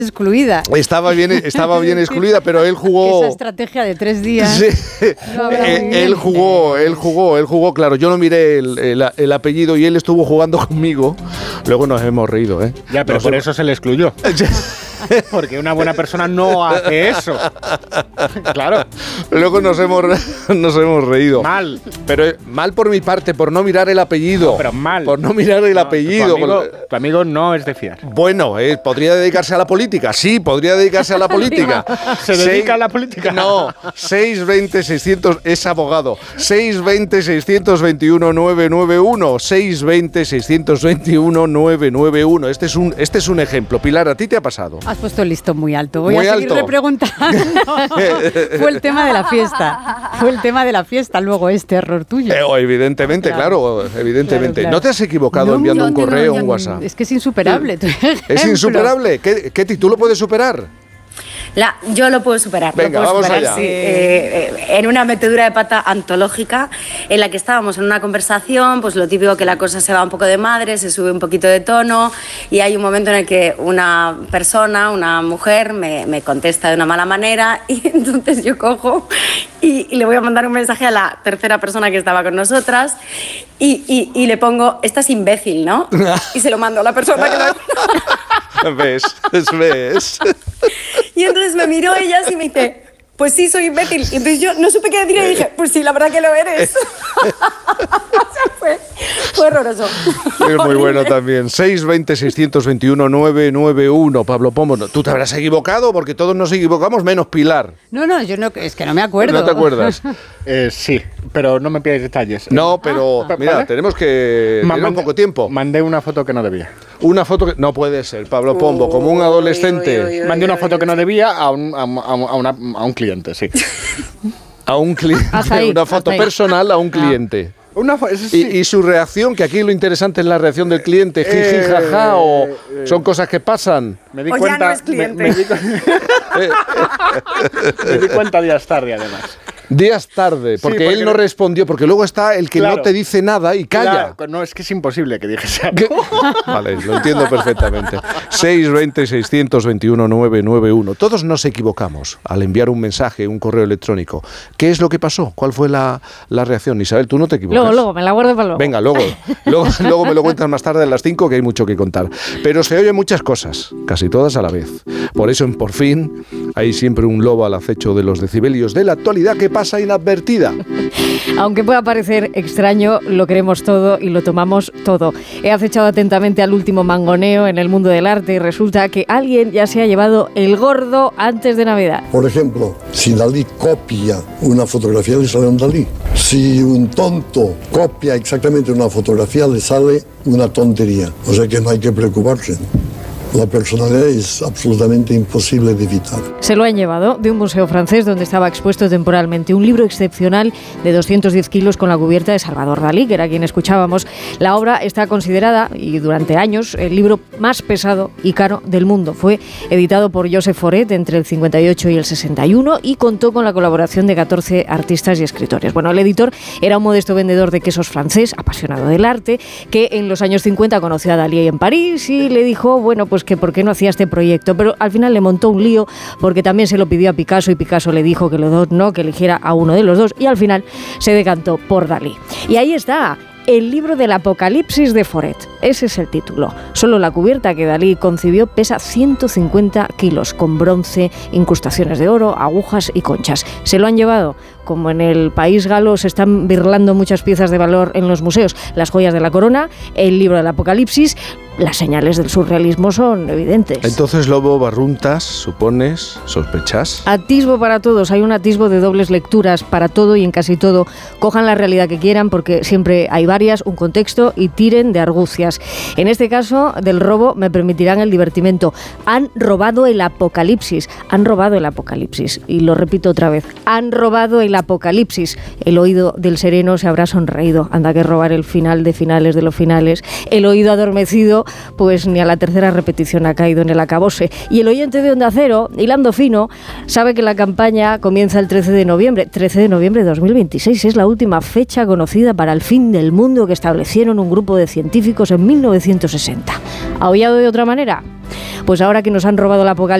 excluida. Estaba bien excluida, pero él jugó... Esa estrategia de 3 días... Sí. Él jugó, claro. Yo no miré el apellido y él estuvo jugando conmigo. Luego nos hemos reído, ¿eh? Ya, pero por eso se le excluyó. Porque una buena persona no hace eso. Claro. Luego nos hemos reído. Mal. Pero mal por mi parte, por no mirar el apellido. No, pero mal. Por no mirar el apellido. Tu amigo no es de fiar. Bueno, podría dedicarse a la política. Sí, podría dedicarse a la política. ¿Se dedica a la política? No. 620-600... Es abogado. 620-621-991. 620-621-991. Este es un ejemplo. Pilar, ¿a ti te ha pasado? Has puesto el listón muy alto. Voy muy a seguir repreguntando. Fue el tema de la fiesta. Luego este error tuyo. Evidentemente, claro. Evidentemente. Claro. ¿No te has equivocado enviando un correo o un WhatsApp? Es que es insuperable. ¿Es insuperable? ¿Qué tú lo puedes superar? Yo lo puedo superar. Venga, vamos allá. Sí. En una metedura de pata antológica en la que estábamos en una conversación, pues lo típico que la cosa se va un poco de madre, se sube un poquito de tono y hay un momento en el que una mujer, me contesta de una mala manera y entonces yo cojo y le voy a mandar un mensaje a la tercera persona que estaba con nosotras y le pongo, estás imbécil, ¿no? Y se lo mando a la persona que estaba... ¿Ves? Y entonces me miró ella y me dice, pues sí, soy imbécil. Y entonces yo no supe qué decir y dije, pues sí, la verdad que lo eres. Fue horroroso. Es muy bueno también. 620-621-991. Pablo Pombo, tú te habrás equivocado porque todos nos equivocamos menos Pilar. No, yo no, es que no me acuerdo. ¿No te acuerdas? Sí, pero no me pidáis detalles. No, pero mira, ¿vale? Tenemos un poco tiempo. Mandé una foto que no debía. Una foto que no puede ser, Pablo Pombo, como un adolescente. Mandé una foto que no debía a un cliente, sí. A un cliente, una foto personal a un cliente. Y su reacción, que aquí lo interesante es la reacción del cliente, jiji, jaja, o son cosas que pasan. Me di cuenta, ya no es cliente. Me di cuenta días tarde, además. Días tarde, porque él no respondió, porque luego está el que no te dice nada y calla. Claro, no, es que es imposible que dijese algo. Vale, lo entiendo perfectamente. 620-621-991. Todos nos equivocamos al enviar un mensaje, un correo electrónico. ¿Qué es lo que pasó? ¿Cuál fue la reacción? Isabel, tú no te equivocas. Luego, me la guardo para luego. Venga, luego me lo cuentas más tarde a las 5, que hay mucho que contar. Pero se oyen muchas cosas, casi todas a la vez. Por eso en Por Fin hay siempre un lobo al acecho de los decibelios de la actualidad que pasa inadvertida. Aunque pueda parecer extraño, lo queremos todo y lo tomamos todo. He acechado atentamente al último mangoneo en el mundo del arte y resulta que alguien ya se ha llevado el gordo antes de Navidad. Por ejemplo, si Dalí copia una fotografía, le sale un Dalí. Si un tonto copia exactamente una fotografía, le sale una tontería. O sea que no hay que preocuparse. La personalidad es absolutamente imposible de evitar. Se lo han llevado de un museo francés donde estaba expuesto temporalmente un libro excepcional de 210 kilos con la cubierta de Salvador Dalí, que era quien escuchábamos. La obra está considerada, y durante años, el libro más pesado y caro del mundo. Fue editado por Joseph Foret entre el 58 y el 61 y contó con la colaboración de 14 artistas y escritores. Bueno, el editor era un modesto vendedor de quesos francés, apasionado del arte, que en los años 50 conoció a Dalí en París y le dijo, bueno, pues que por qué no hacía este proyecto, pero al final le montó un lío porque también se lo pidió a Picasso y Picasso le dijo que los dos no, que eligiera a uno de los dos y al final se decantó por Dalí. Y ahí está, el libro del Apocalipsis de Foret. Ese es el título. Solo la cubierta que Dalí concibió pesa 150 kilos, con bronce, incrustaciones de oro, agujas y conchas. Se lo han llevado. Como en el país galo se están birlando muchas piezas de valor en los museos, las joyas de la corona, el libro del Apocalipsis, las señales del surrealismo son evidentes. Entonces, Lobo, barruntas, supones, sospechas. Atisbo para todos, hay un atisbo de dobles lecturas para todo y en casi todo. Cojan la realidad que quieran porque siempre hay varias, un contexto y tiren de argucias. En este caso, del robo me permitirán el divertimento. Han robado el Apocalipsis, y lo repito otra vez, han robado el Apocalipsis. El oído del sereno se habrá sonreído. Anda que robar el final de finales de los finales. El oído adormecido pues ni a la tercera repetición ha caído en el acabose. Y el oyente de Onda Cero, hilando fino, sabe que la campaña comienza el 13 de noviembre. 13 de noviembre de 2026 es la última fecha conocida para el fin del mundo que establecieron un grupo de científicos en 1960. ¿Aullado de otra manera? Pues ahora que nos han robado la apocalipsis